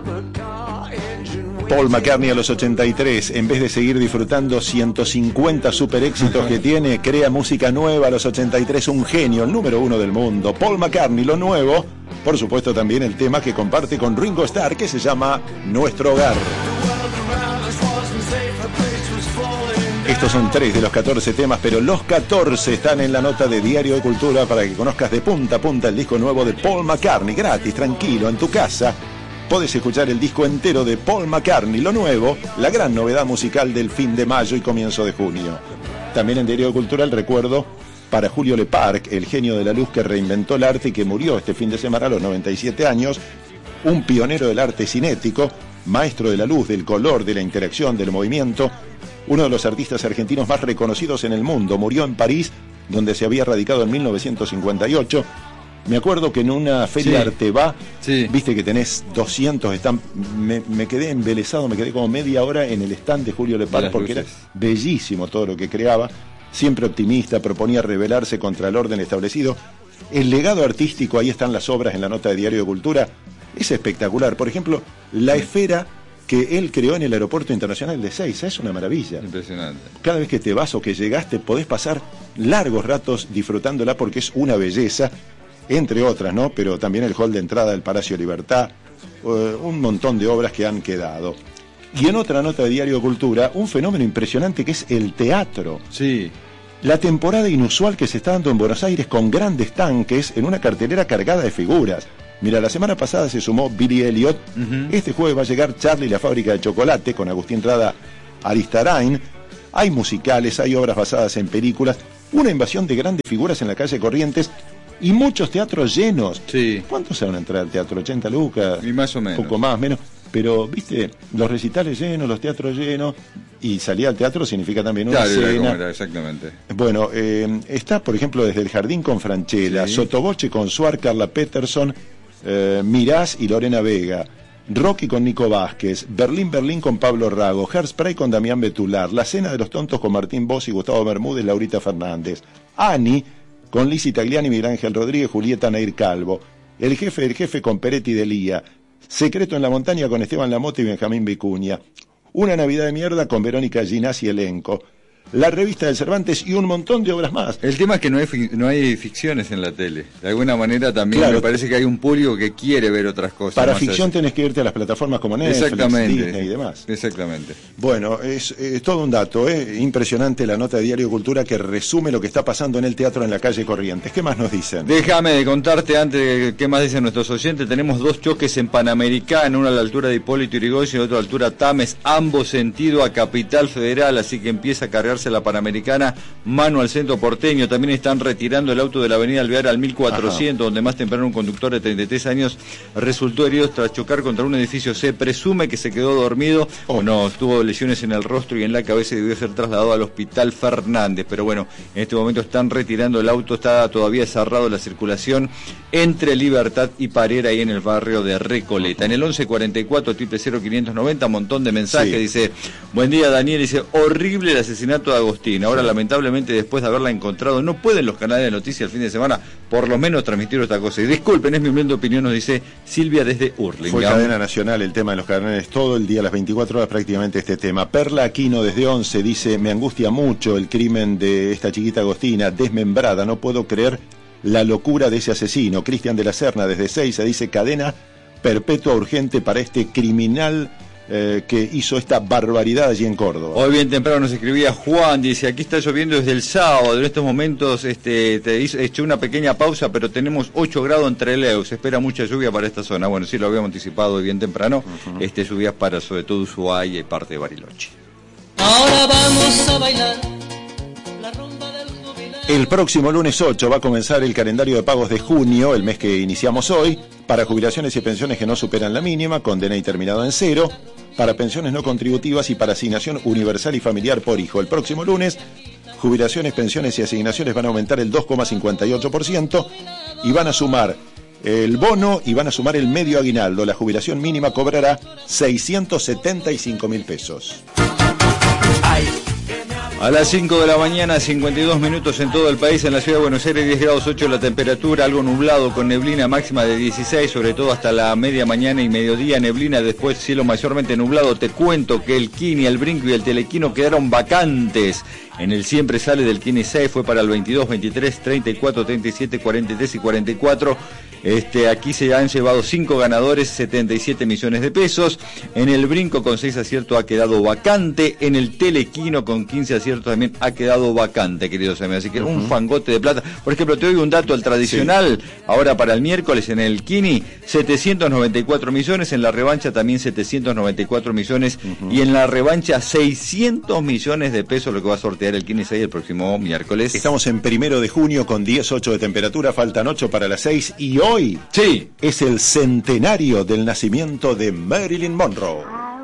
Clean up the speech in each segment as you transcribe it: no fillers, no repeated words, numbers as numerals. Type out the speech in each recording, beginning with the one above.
Paul McCartney a los 83, en vez de seguir disfrutando 150 super éxitos que tiene, crea música nueva a los 83, un genio, el número 1 del mundo. Paul McCartney, lo nuevo, por supuesto también el tema que comparte con Ringo Starr, que se llama Nuestro Hogar. Estos son 3 de los 14 temas, pero los 14 están en la nota de Diario de Cultura para que conozcas de punta a punta el disco nuevo de Paul McCartney, gratis, tranquilo, en tu casa. Podés escuchar el disco entero de Paul McCartney, lo nuevo, la gran novedad musical del fin de mayo y comienzo de junio. También en Diario de Cultura el recuerdo para Julio Leparc, el genio de la luz que reinventó el arte y que murió este fin de semana a los 97 años, un pionero del arte cinético, maestro de la luz, del color, de la interacción, del movimiento, uno de los artistas argentinos más reconocidos en el mundo. Murió en París, donde se había radicado en 1958. Me acuerdo que en una feria Arteba, viste que tenés 200 stands, me quedé embelesado, me quedé como media hora en el stand de Julio Leparc porque era bellísimo todo lo que creaba, siempre optimista, proponía rebelarse contra el orden establecido. El legado artístico, ahí están las obras en la nota de Diario de Cultura, es espectacular. Por ejemplo, la esfera que él creó en el Aeropuerto Internacional de Ezeiza, es una maravilla. Impresionante. Cada vez que te vas o que llegaste podés pasar largos ratos disfrutándola porque es una belleza, entre otras, ¿no? Pero también el hall de entrada del Palacio Libertad, un montón de obras que han quedado. Y en otra nota de Diario de Cultura, un fenómeno impresionante que es el teatro. Sí. La temporada inusual que se está dando en Buenos Aires con grandes tanques en una cartelera cargada de figuras. Mira, la semana pasada se sumó Billy Elliot. Este jueves va a llegar Charlie y la fábrica de chocolate con Agustín Rada Aristarain. Hay musicales, hay obras basadas en películas, una invasión de grandes figuras en la calle Corrientes y muchos teatros llenos. Sí. ¿Cuántos se van a entrar al teatro? ¿80 lucas? Y más o menos. Poco más, menos. Pero, viste, los recitales llenos, los teatros llenos, y salir al teatro significa también una cena. Era, exactamente. Bueno, está, por ejemplo, Desde el Jardín con Franchella, Sottovoce con Suar, Carla Peterson, Mirás y Lorena Vega, Rocky con Nico Vázquez, Berlín con Pablo Rago, Hairspray con Damián Betular, La Cena de los Tontos con Martín Bosch y Gustavo Bermúdez, Laurita Fernández, Ani con Lizzy Tagliani, Miguel Ángel Rodríguez, Julieta Nair Calvo, El Jefe con Peretti de Lía, Secreto en la Montaña con Esteban Lamotte y Benjamín Vicuña, Una Navidad de Mierda con Verónica Ginás y elenco, La Revista del Cervantes y un montón de obras más. El tema es que no hay ficciones en la tele. De alguna manera también me parece que hay un público que quiere ver otras cosas. Para ficción tenés que irte a las plataformas como Netflix, Disney y demás. Exactamente. Bueno, es todo un dato, impresionante la nota de Diario Cultura que resume lo que está pasando en el teatro en la calle Corrientes. ¿Qué más nos dicen? Déjame contarte antes qué más dicen nuestros oyentes. Tenemos 2 choques en Panamericana, uno a la altura de Hipólito Yrigoyen y otro a la altura de Tames, ambos sentido a Capital Federal, así que empieza a cargarse la Panamericana, mano al centro porteño. También están retirando el auto de la avenida Alvear al 1400, donde más temprano un conductor de 33 años resultó herido tras chocar contra un edificio. Se presume que se quedó dormido o no, tuvo lesiones en el rostro y en la cabeza y debió ser trasladado al Hospital Fernández. Pero bueno, en este momento están retirando el auto, está todavía cerrado la circulación entre Libertad y Parera ahí en el barrio de Recoleta. En el 1144 590, montón de mensajes, dice: buen día Daniel, dice: horrible el asesinato de Agostín. Ahora lamentablemente después de haberla encontrado no pueden los canales de noticias el fin de semana por lo menos transmitir esta cosa. Y disculpen, es mi humilde opinión, nos dice Silvia desde Hurlingham. Fue cadena nacional el tema de los canales todo el día, las 24 horas prácticamente este tema. Perla Aquino desde 11 dice: me angustia mucho el crimen de esta chiquita Agostina, desmembrada, no puedo creer la locura de ese asesino. Cristian de la Serna desde 6 dice: cadena perpetua urgente para este criminal que hizo esta barbaridad allí en Córdoba. Hoy bien temprano nos escribía Juan, dice: aquí está lloviendo desde el sábado, en estos momentos hecho una pequeña pausa, pero tenemos 8 grados en Trelew, se espera mucha lluvia para esta zona. Bueno, sí, lo habíamos anticipado hoy bien temprano, lluvias para sobre todo Ushuaia y parte de Bariloche. Ahora vamos a bailar la rumba del jubileo. El próximo lunes 8 va a comenzar el calendario de pagos de junio, el mes que iniciamos hoy, para jubilaciones y pensiones que no superan la mínima, con DNI terminado en 0, para pensiones no contributivas y para asignación universal y familiar por hijo. El próximo lunes, jubilaciones, pensiones y asignaciones van a aumentar el 2,58% y van a sumar el bono y van a sumar el medio aguinaldo. La jubilación mínima cobrará 675.000 pesos. A las 5 de la mañana, 52 minutos en todo el país. En la ciudad de Buenos Aires, 10 grados 8 la temperatura, algo nublado con neblina máxima de 16, sobre todo hasta la media mañana y mediodía, neblina, después cielo mayormente nublado. Te cuento que el Kini, el Brinco y el Telequino quedaron vacantes. En el Siempre Sale del Kini 6 fue para el 22, 23, 34, 37, 43 y 44. Aquí se han llevado 5 ganadores, 77 millones de pesos. En el Brinco con 6 aciertos ha quedado vacante. En el Telequino con 15 aciertos también ha quedado vacante, queridos amigos. Así que un fangote de plata. Por ejemplo, te doy un dato, el tradicional, sí. Ahora para el miércoles en el Kini, 794 millones. En la revancha también 794 millones. Y en la revancha 600 millones de pesos, lo que va a sortear el Kini 6 el próximo miércoles. Estamos en 1 de junio con 10,8 de temperatura, faltan 8 para las 6 y hoy sí. Es el centenario del nacimiento de Marilyn Monroe.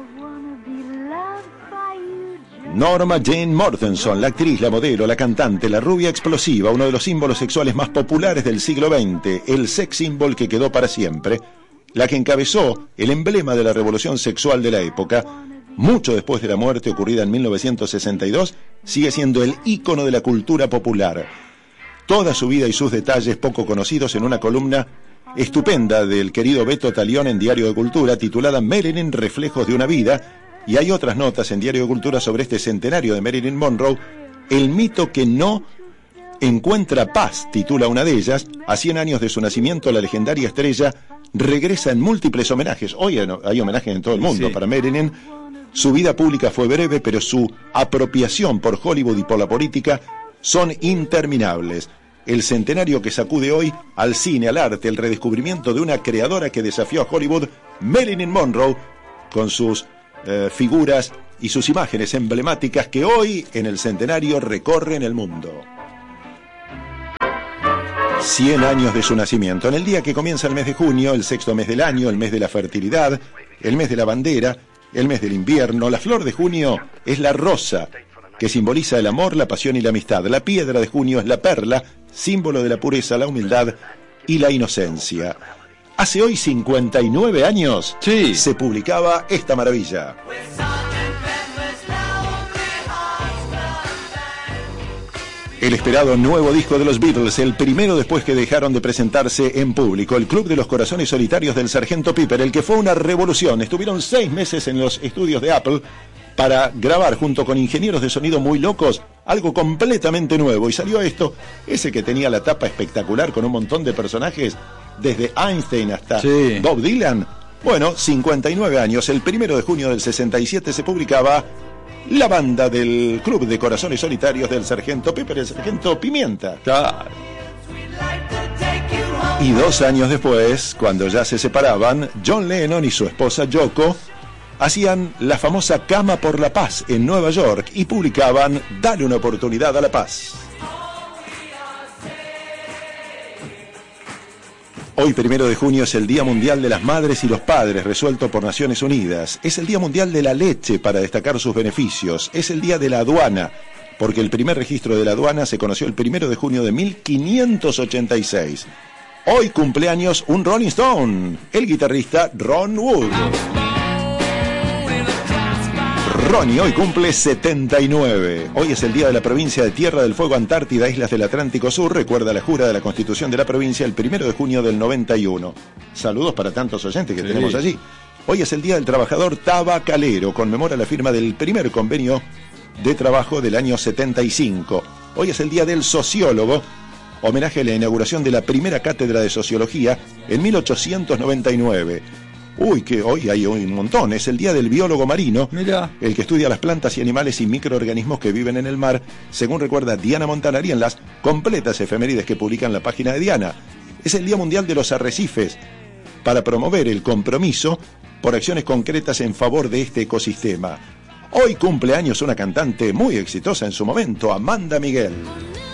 Norma Jane Mortenson, la actriz, la modelo, la cantante, la rubia explosiva, uno de los símbolos sexuales más populares del siglo XX, el sex symbol que quedó para siempre, la que encabezó el emblema de la revolución sexual de la época. Mucho después de la muerte ocurrida en 1962, sigue siendo el ícono de la cultura popular. Toda su vida y sus detalles poco conocidos en una columna estupenda del querido Beto Talión en Diario de Cultura, titulada Marilyn, reflejos de una vida, y hay otras notas en Diario de Cultura sobre este centenario de Marilyn Monroe. El mito que no encuentra paz, titula una de ellas. A 100 años de su nacimiento, la legendaria estrella regresa en múltiples homenajes. Hoy hay homenajes en todo el mundo, sí. Para Marilyn. Su vida pública fue breve, pero su apropiación por Hollywood y por la política son interminables. El centenario que sacude hoy al cine, al arte, el redescubrimiento de una creadora que desafió a Hollywood, Marilyn Monroe, con sus figuras y sus imágenes emblemáticas que hoy en el centenario recorren el mundo. 100 años de su nacimiento, en el día que comienza el mes de junio, el sexto mes del año, el mes de la fertilidad, el mes de la bandera, el mes del invierno. La flor de junio es la rosa, que simboliza el amor, la pasión y la amistad. La piedra de junio es la perla, símbolo de la pureza, la humildad y la inocencia. Hace hoy 59 años sí. Se publicaba esta maravilla. El esperado nuevo disco de los Beatles, el primero después que dejaron de presentarse en público, el Club de los Corazones Solitarios del Sargento Pepper, el que fue una revolución. Estuvieron 6 meses en los estudios de Apple para grabar junto con ingenieros de sonido muy locos algo completamente nuevo, y salió esto, ese que tenía la tapa espectacular con un montón de personajes, desde Einstein hasta sí. Bob Dylan. Bueno, 59 años, el 1 de junio del 67 se publicaba la banda del Club de Corazones Solitarios del Sargento Pepper, el Sargento Pimienta. Claro. Y 2 años después, cuando ya se separaban, John Lennon y su esposa Yoko hacían la famosa Cama por la Paz en Nueva York y publicaban Dale una oportunidad a la paz. Hoy, 1 de junio, es el Día Mundial de las Madres y los Padres, resuelto por Naciones Unidas. Es el Día Mundial de la Leche, para destacar sus beneficios. Es el Día de la Aduana, porque el primer registro de la aduana se conoció el 1 de junio de 1586. Hoy cumpleaños un Rolling Stone, el guitarrista Ron Wood. Ronnie hoy cumple 79. Hoy es el día de la provincia de Tierra del Fuego, Antártida, Islas del Atlántico Sur. Recuerda la jura de la Constitución de la provincia el 1 de junio del 91. Saludos para tantos oyentes que tenemos allí. Hoy es el día del trabajador tabacalero. Conmemora la firma del primer convenio de trabajo del año 75. Hoy es el día del sociólogo. Homenaje a la inauguración de la primera cátedra de sociología en 1899. Uy, que hoy hay un montón. Es el día del biólogo marino. Mirá. El que estudia las plantas y animales y microorganismos que viven en el mar, según recuerda Diana Montanari en las completas efemérides que publica en la página de Diana. Es el Día Mundial de los Arrecifes, para promover el compromiso por acciones concretas en favor de este ecosistema. Hoy cumple años una cantante muy exitosa en su momento, Amanda Miguel.